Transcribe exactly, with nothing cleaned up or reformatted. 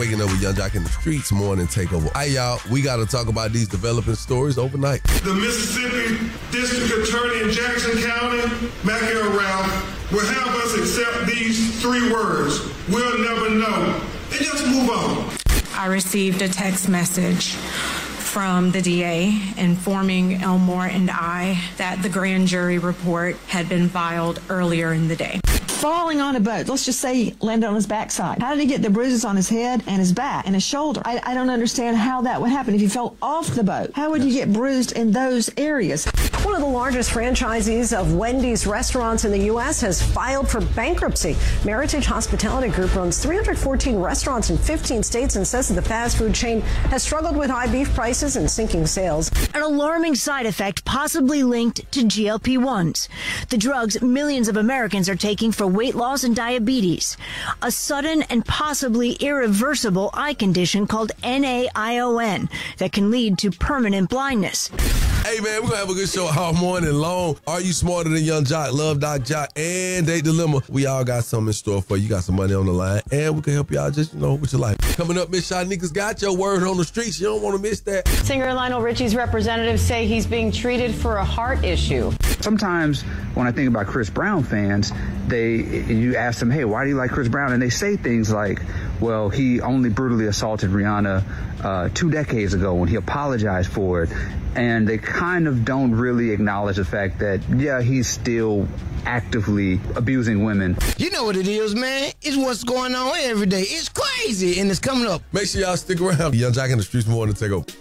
Waking Up with Yung Joc in the Streets morning takeover. Hey, y'all, we got to talk about these developing stories overnight. The Mississippi District Attorney in Jackson County, McEl Ralph, will have us accept these three words: we'll never know, and just move on. I received a text message from the D A informing Elmore and I that the grand jury report had been filed earlier in the day. Falling on a boat, let's just say he landed on his backside. How did he get the bruises on his head and his back and his shoulder? I, I don't understand how that would happen. If you fell off the boat, how would you get bruised in those areas? One of the largest franchisees of Wendy's restaurants in the U S has filed for bankruptcy. Meritage Hospitality Group runs three hundred fourteen restaurants in fifteen states and says that the fast food chain has struggled with high beef prices and sinking sales. An alarming side effect possibly linked to G L P ones, the drugs millions of Americans are taking for weight loss and diabetes. A sudden and possibly irreversible eye condition called N A I O N that can lead to permanent blindness. Hey, man, we're going to have a good show all morning long. Are you smarter than Yung Joc? Love Doc Joc and Date Dilemma. We all got something in store for you. You got some money on the line, and we can help y'all just, you know, with your life. Coming up, Miss Shanika's got your word on the streets. You don't want to miss that. Singer Lionel Richie's representatives say he's being treated for a heart issue. Sometimes when I think about Chris Brown fans, they you ask them, hey, why do you like Chris Brown? And they say things like, well, he only brutally assaulted Rihanna uh, two decades ago when he apologized for it. And they kind of don't really acknowledge the fact that, yeah, he's still actively abusing women. You know what it is, man. It's what's going on every day. It's crazy, and it's coming up. Make sure y'all stick around. Yung Joc in the Streets morning takeover.